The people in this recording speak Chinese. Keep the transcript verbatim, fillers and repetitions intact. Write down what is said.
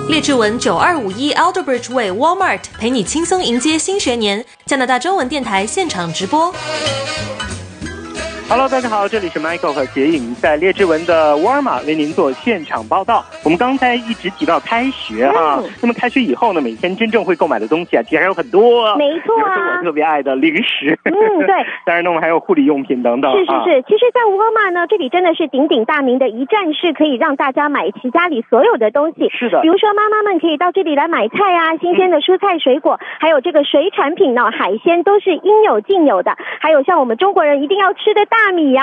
列治文九二五一 Alderbridge Way Walmart 陪你轻松迎接新学年。加拿大中文电台现场直播。 Hello， 大家好，这里是 Michael 和杰颖在列治文的沃尔玛为您做现场报道。我们刚才一直提到开学啊，嗯、那么开学以后呢，每天真正会购买的东西啊，其实还有很多。 没错啊， 比如说我特别爱的零食， 嗯，对。 当然呢，我们还有护理用品等等。 是是是，啊、其实，在沃尔玛呢，这里真的是鼎鼎大名的一站式，可以让大家买齐家里所有的东西。 是的， 比如说妈妈们可以到这里来买菜啊，新鲜的蔬菜水果，嗯、还有这个水产品呢，海鲜都是应有尽有的。还有像我们中国人一定要吃的大米呀、